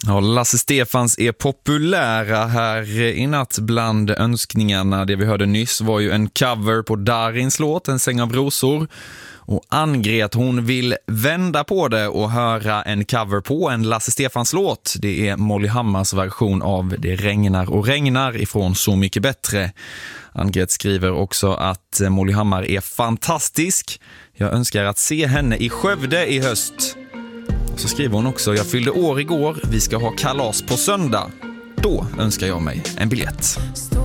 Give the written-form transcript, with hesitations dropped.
Ja, Lasse Stefans är populära här i natt. Bland önskningarna, det vi hörde nyss, var ju en cover på Darins låt En säng av rosor. Och Angret, hon vill vända på det och höra en cover på en Lasse Stefans låt. Det är Molly Hammars version av Det regnar och regnar ifrån Så mycket bättre. Angret skriver också att Molly Hammar är fantastisk. Jag önskar att se henne i Skövde i höst. Så skriver hon också: jag fyllde år igår, vi ska ha kalas på söndag. Då önskar jag mig en biljett.